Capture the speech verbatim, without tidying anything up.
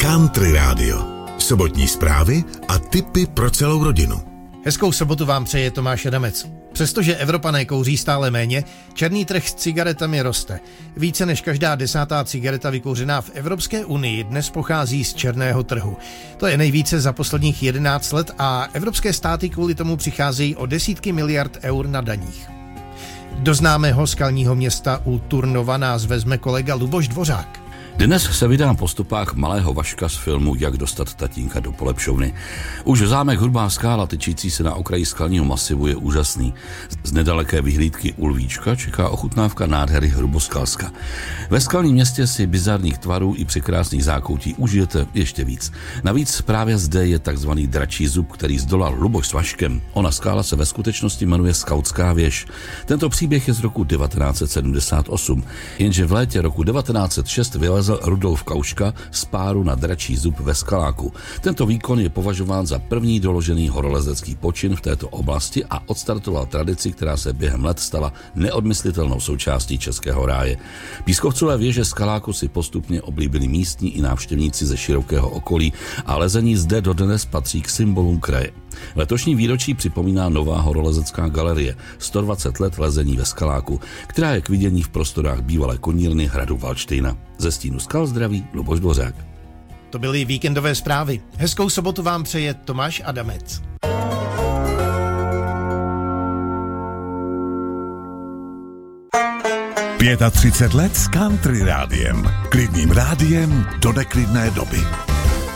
Country Radio. Sobotní zprávy a tipy pro celou rodinu. Hezkou sobotu vám přeje Tomáš Adamec. Přestože Evropané kouří stále méně, černý trh s cigaretami roste. Více než každá desátá cigareta vykouřená v Evropské unii dnes pochází z černého trhu. To je nejvíce za posledních jedenáct let a evropské státy kvůli tomu přicházejí o desítky miliard eur na daních. Do známého skalního města u Turnova nás vezme kolega Luboš Dvořák. Dnes se vydám po stopách malého Vaška z filmu Jak dostat tatínka do polepšovny. Už zámek Hrubá skála, tyčící se na okraji skalního masivu, je úžasný. Z nedaleké vyhlídky u Lvíčka čeká ochutnávka nádhery Hruboskalska. Ve skalním městě si bizarních tvarů i překrásných zákoutí užijete ještě víc. Navíc právě zde je takzvaný dračí zub, který zdolal Luboš s Vaškem. Ona skála se ve skutečnosti jmenuje Skautská věž. Tento příběh je z roku devatenáct set sedmdesát osm, jenže v létě roku devatenáct set šest vylezl Rudolf Kauška z páru na dračí zub ve Skaláku. Tento výkon je považován za první doložený horolezecký počin v této oblasti a odstartoval tradici, která se během let stala neodmyslitelnou součástí českého ráje. Pískovcové věže Skaláku si postupně oblíbili místní i návštěvníci ze širokého okolí a lezení zde dodnes patří k symbolům kraje. Letošní výročí připomíná nová horolezecká galerie sto dvacet let lezení ve Skaláku, která je k vidění v prostorách bývalé konírny hradu Valdštejna. Ze stínu skal zdraví Luboš Dvořák. To byly víkendové zprávy. Hezkou sobotu vám přeje Tomáš Adamec. třicet pět let s Country Rádiem. Klidným rádiem do neklidné doby.